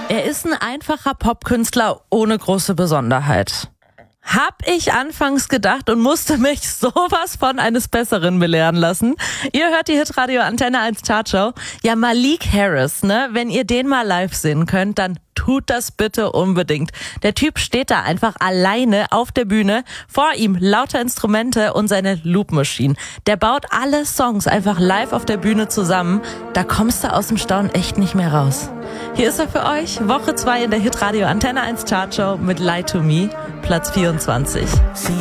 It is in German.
Er ist ein einfacher Popkünstler ohne große Besonderheit. Hab ich anfangs gedacht und musste mich sowas von eines Besseren belehren lassen. Ihr hört die Hitradio Antenne 1 Chartshow. Ja, Malik Harris, ne? Wenn ihr den mal live sehen könnt, dann tut das bitte unbedingt. Der Typ steht da einfach alleine auf der Bühne. Vor ihm lauter Instrumente und seine Loop Machine. Der baut alle Songs einfach live auf der Bühne zusammen. Da kommst du aus dem Staunen echt nicht mehr raus. Hier ist er für euch. Woche 2 in der Hitradio Antenne 1 Chartshow mit Lie to Me, Platz 24.